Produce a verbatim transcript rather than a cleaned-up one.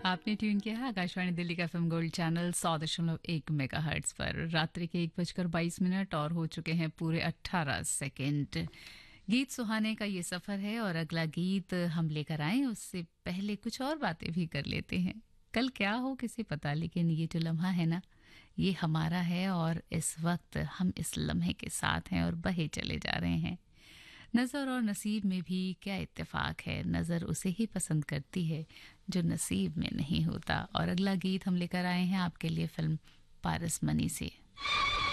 आपने ट्यून किया है आकाशवाणी दिल्ली का एफएम गोल्ड चैनल सौ दशमलव एक मेगा हर्ट्ज पर। रात्रि के एक बजकर बाईस मिनट और हो चुके हैं पूरे अट्ठारह सेकेंड। गीत सुहाने का ये सफर है और अगला गीत हम लेकर आए उससे पहले कुछ और बातें भी कर लेते हैं। कल क्या हो किसे पता, लेकिन ये जो लम्हा है ना, ये हमारा है और इस वक्त हम इस लम्हे के साथ हैं और बहे चले जा रहे हैं। नज़र और नसीब में भी क्या इत्तेफाक है, नज़र उसे ही पसंद करती है जो नसीब में नहीं होता। और अगला गीत हम लेकर आए हैं आपके लिए फिल्म पारस मनी से।